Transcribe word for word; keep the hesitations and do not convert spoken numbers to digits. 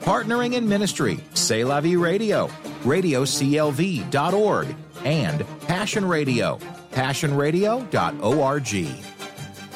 Partnering in Ministry, C'est La Vie Radio, radio c l v dot org, and Passion Radio, passion radio dot org.